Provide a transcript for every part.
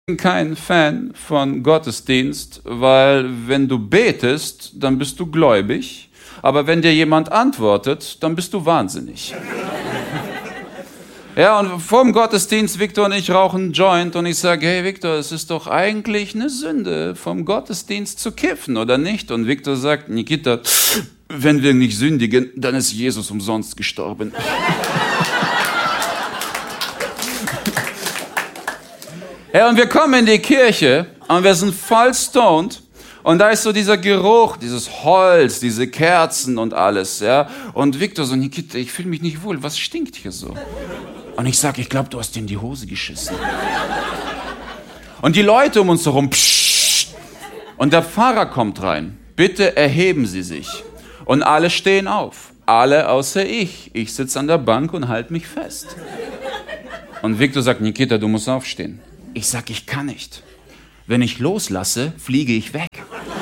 bin kein Fan von Gottesdienst, weil wenn du betest, dann bist du gläubig, aber wenn dir jemand antwortet, dann bist du wahnsinnig. Ja, und vor dem Gottesdienst, Viktor und ich rauchen einen Joint und ich sage, hey Viktor, es ist doch eigentlich eine Sünde, vom Gottesdienst zu kiffen, oder nicht? Und Viktor sagt, Nikita, wenn wir nicht sündigen, dann ist Jesus umsonst gestorben. Ja, und wir kommen in die Kirche und wir sind voll stoned und da ist so dieser Geruch, dieses Holz, diese Kerzen und alles, ja. Und Viktor so, Nikita, ich fühle mich nicht wohl, was stinkt hier so? Und ich sage, ich glaube, du hast dir in die Hose geschissen. Und die Leute um uns herum, pssst. Und der Pfarrer kommt rein, bitte erheben Sie sich. Und alle stehen auf, alle außer ich. Ich sitze an der Bank und halte mich fest. Und Viktor sagt, Nikita, du musst aufstehen. Ich sag, ich kann nicht. Wenn ich loslasse, fliege ich weg.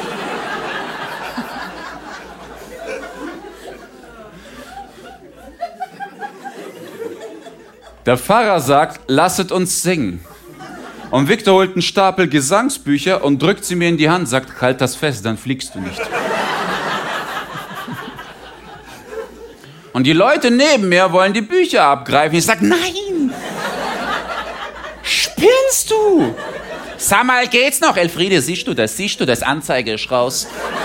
Der Pfarrer sagt, lasset uns singen. Und Viktor holt einen Stapel Gesangsbücher und drückt sie mir in die Hand, sagt, halt das fest, dann fliegst du nicht. Und die Leute neben mir wollen die Bücher abgreifen. Ich sag, nein! Spinnst du? Sag mal, geht's noch? Elfriede, siehst du das? Anzeige ist raus.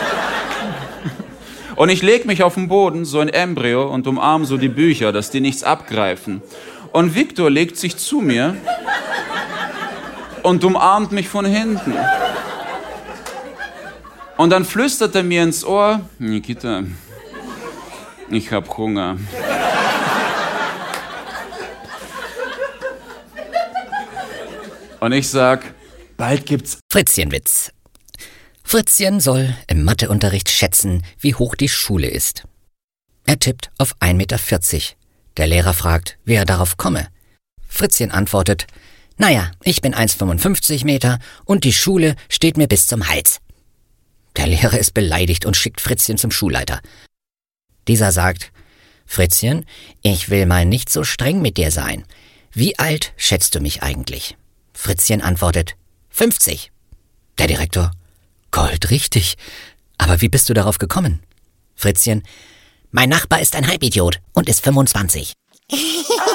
Und ich leg mich auf den Boden, so ein Embryo, und umarme so die Bücher, dass die nichts abgreifen. Und Viktor legt sich zu mir und umarmt mich von hinten. Und dann flüstert er mir ins Ohr, Nikita, ich hab Hunger. Und ich sag, bald gibt's Fritzchenwitz. Fritzchen soll im Matheunterricht schätzen, wie hoch die Schule ist. Er tippt auf 1,40 Meter. Der Lehrer fragt, wie er darauf komme. Fritzchen antwortet, naja, ich bin 1,55 Meter und die Schule steht mir bis zum Hals. Der Lehrer ist beleidigt und schickt Fritzchen zum Schulleiter. Dieser sagt, Fritzchen, ich will mal nicht so streng mit dir sein. Wie alt schätzt du mich eigentlich? Fritzchen antwortet, 50. Der Direktor, goldrichtig. Aber wie bist du darauf gekommen? Fritzchen, mein Nachbar ist ein Halbidiot und ist 25.